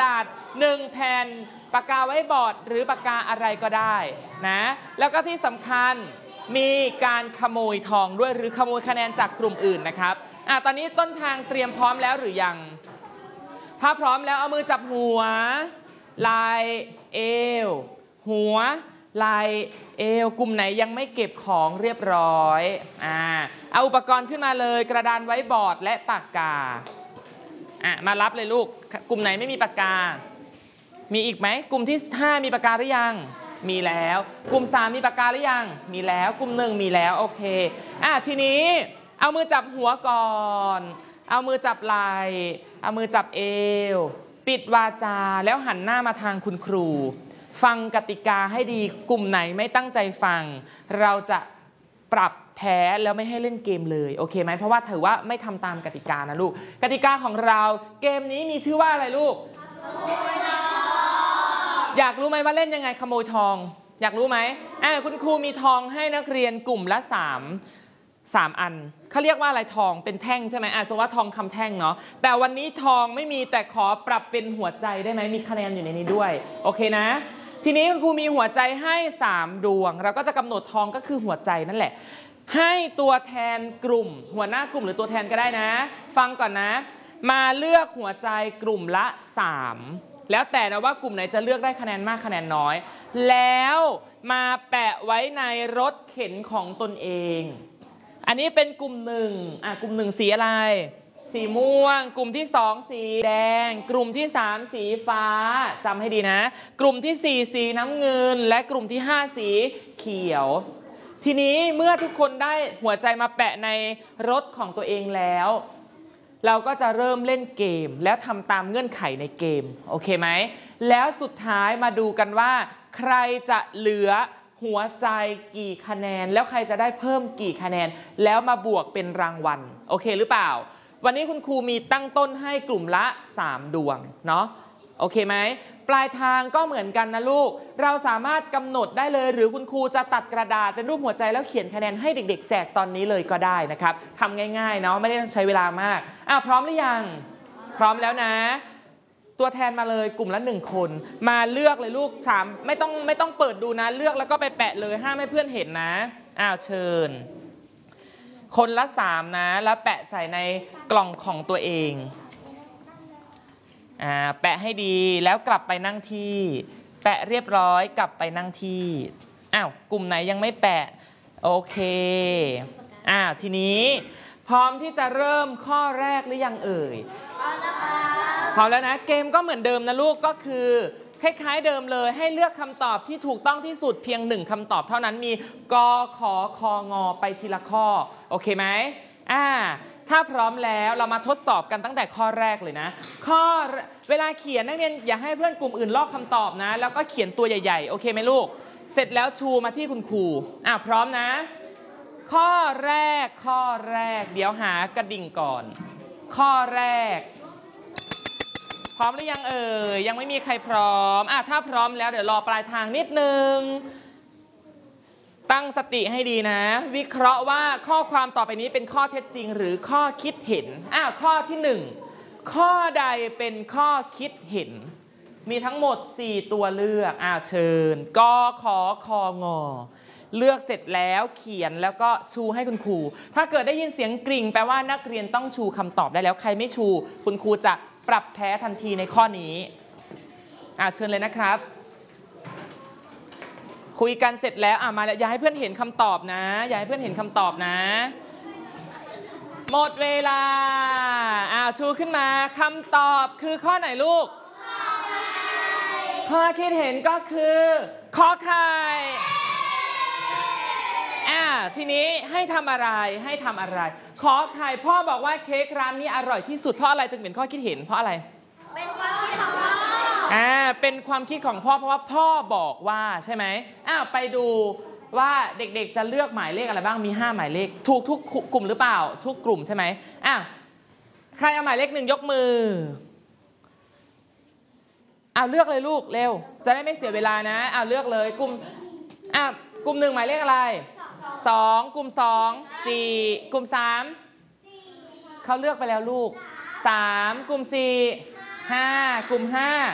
ดาษ1แผ่นปากกาไว้บอร์ดหรือปากกาอะไรก็ได้นะแล้วก็ที่สำคัญมีการขโมยทองด้วยหรือขโมยคะแนนจากกลุ่มอื่นนะครับตอนนี้ต้นทางเตรียมพร้อมแล้วหรือยังถ้าพร้อมแล้วเอามือจับหัวไหล่เอวหัวไหล่เอวกลุ่มไหนยังไม่เก็บของเรียบร้อยเอาอุปกรณ์ขึ้นมาเลยกระดานไว้บอร์ดและปากกามารับเลยลูกกลุ่มไหนไม่มีปากกามีอีกไหมกลุ่มที่5มีปากกาหรือยังมีแล้วกลุ่ม3มีปากกาหรือยังมีแล้วกลุ่ม1มีแล้วโอเคทีนี้เอามือจับหัวก่อนเอามือจับไหล่เอามือจับเอวปิดวาจาแล้วหันหน้ามาทางคุณครูฟังกติกาให้ดีกลุ่มไหนไม่ตั้งใจฟังเราจะปรับแพ้แล้วไม่ให้เล่นเกมเลยโอเคไหมเพราะว่าถือว่าไม่ทำตามกติกานะลูกกติกาของเราเกมนี้มีชื่อว่าอะไรลูกอยากรู้ไหมว่าเล่นยังไงขโมยทองอยากรู้ไหมคุณครูมีทองให้นักเรียนกลุ่มละ3อันเขาเรียกว่าอะไรทองเป็นแท่งใช่ไหมสมมติว่าทองคำแท่งเนาะแต่วันนี้ทองไม่มีแต่ขอปรับเป็นหัวใจได้ไหมมีคะแนนอยู่ในนี้ด้วยโอเคนะทีนี้คุณครูมีหัวใจให้3ดวงเราก็จะกำหนดทองก็คือหัวใจนั่นแหละให้ตัวแทนกลุ่มหัวหน้ากลุ่มหรือตัวแทนก็ได้นะฟังก่อนนะมาเลือกหัวใจกลุ่มละ3แล้วแต่นะว่ากลุ่มไหนจะเลือกได้คะแนนมากคะแนนน้อยแล้วมาแปะไว้ในรถเข็นของตนเองอันนี้เป็นกลุ่ม1กลุ่ม1สีอะไรสีม่วงกลุ่มที่2สีแดงกลุ่มที่3สีฟ้าจำให้ดีนะกลุ่มที่4สีน้ำเงินและกลุ่มที่5สีเขียวทีนี้เมื่อทุกคนได้หัวใจมาแปะในรถของตัวเองแล้วเราก็จะเริ่มเล่นเกมแล้วทำตามเงื่อนไขในเกมโอเคไหมแล้วสุดท้ายมาดูกันว่าใครจะเหลือหัวใจกี่คะแนนแล้วใครจะได้เพิ่มกี่คะแนนแล้วมาบวกเป็นรางวัลโอเคหรือเปล่าวันนี้คุณครูมีตั้งต้นให้กลุ่มละ3ดวงเนาะโอเคไหมปลายทางก็เหมือนกันนะลูกเราสามารถกำหนดได้เลยหรือคุณครูจะตัดกระดาษเป็นรูปหัวใจแล้วเขียนคะแนนให้เด็กๆแจกตอนนี้เลยก็ได้นะครับทำง่ายๆเนาะไม่ได้ต้องใช้เวลามากพร้อมหรือยังพร้อมแล้วนะตัวแทนมาเลยกลุ่มละ1คนมาเลือกเลยลูกไม่ต้องเปิดดูนะเลือกแล้วก็ไปแปะเลยห้ามให้เพื่อนเห็นนะเชิญคนละ3นะแล้วแปะใส่ในกล่องของตัวเองแปะให้ดีแล้วกลับไปนั่งที่แปะเรียบร้อยกลับไปนั่งที่กลุ่มไหนยังไม่แปะโอเคทีนี้พร้อมที่จะเริ่มข้อแรกหรือยังเอ่ยพร้อมแล้วนะเกมก็เหมือนเดิมนะลูกก็คือคล้ายๆเดิมเลยให้เลือกคำตอบที่ถูกต้องที่สุดเพียง1คำตอบเท่านั้นมีกขคงไปทีละข้อโอเคไหมถ้าพร้อมแล้วเรามาทดสอบกันตั้งแต่ข้อแรกเลยนะเวลาเขียนนักเรียนอย่าให้เพื่อนกลุ่มอื่นลอกคำตอบนะแล้วก็เขียนตัวใหญ่ๆโอเคไหมลูกเสร็จแล้วชูมาที่คุณครูพร้อมนะข้อแรกเดี๋ยวหากระดิ่งก่อนข้อแรกพร้อมหรือยังเอ่ยยังไม่มีใครพร้อมถ้าพร้อมแล้วเดี๋ยวรอปลายทางนิดนึงตั้งสติให้ดีนะวิเคราะห์ว่าข้อความต่อไปนี้เป็นข้อเท็จจริงหรือข้อคิดเห็นข้อที่1ข้อใดเป็นข้อคิดเห็นมีทั้งหมด4ตัวเลือกเชิญกขคงเลือกเสร็จแล้วเขียนแล้วก็ชูให้คุณครูถ้าเกิดได้ยินเสียงกริ่งแปลว่านักเรียนต้องชูคำตอบได้แล้วใครไม่ชูคุณครูจะปรับแพ้ทันทีในข้อนี้เชิญเลยนะครับคุยกันเสร็จแล้วมาแล้วอย่าให้เพื่อนเห็นคำตอบนะอย่าให้เพื่อนเห็นคำตอบนะหมดเวลาชูขึ้นมาคำตอบคือข้อไหนลูกข้อคิดเห็นก็คือขอไข่ทีนี้ให้ทำอะไรขอไข่พ่อบอกว่าเค้กร้านนี้อร่อยที่สุดเพราะอะไรจึงเป็นข้อคิดเห็นเพราะอะไรเป็นความคิดของพ่อเป็นความคิดของพ่อเพราะว่าพ่อบอกว่าใช่ไหมไปดูว่าเด็กๆจะเลือกหมายเลขอะไรบ้างมี5หมายเลขถูกทุกกลุ่มหรือเปล่าทุกกลุ่มใช่ไหมใครเอาหมายเลข1ยกมือเลือกเลยลูกเร็วจะได้ไม่เสียเวลานะเลือกเลยกลุ่ม1หมายเลขอะไร2กลุ่ม2 4กลุ่ม3เขาเลือกไปแล้วลูก3กลุ่ม4 5กลุ่ม5